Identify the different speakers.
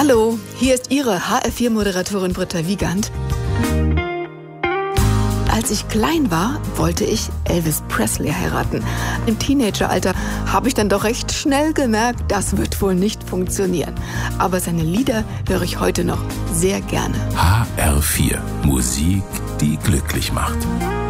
Speaker 1: Hallo, hier ist Ihre HR4-Moderatorin Britta Wiegand. Als ich klein war, wollte ich Elvis Presley heiraten. Im Teenageralter habe ich dann doch recht schnell gemerkt, das wird wohl nicht funktionieren. Aber seine Lieder höre ich heute noch sehr gerne.
Speaker 2: HR4, Musik, die glücklich macht.